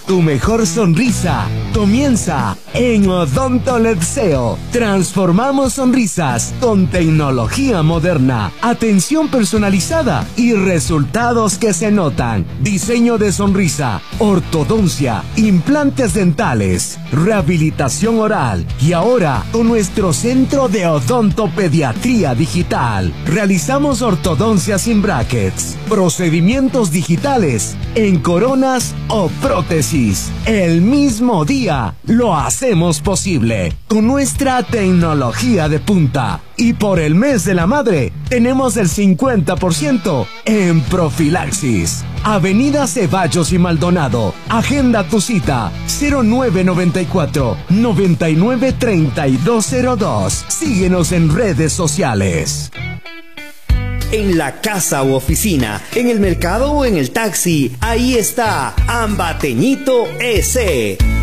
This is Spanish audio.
Tu mejor sonrisa comienza en Odontoletseo. Transformamos sonrisas con tecnología moderna, atención personalizada y resultados que se notan. Diseño de sonrisa, ortodoncia, implantes dentales, rehabilitación oral y ahora con nuestro centro de odontopediatría digital. Realizamos ortodoncia sin brackets, procedimientos digitales en coronas o prótesis. El mismo día lo hacemos posible con nuestra tecnología de punta. Y por el mes de la madre tenemos el 50% en profilaxis. Avenida Ceballos y Maldonado. Agenda tu cita 0994 99 3202. Síguenos en redes sociales. En la casa u oficina, en el mercado o en el taxi, ahí está Ambateñito S.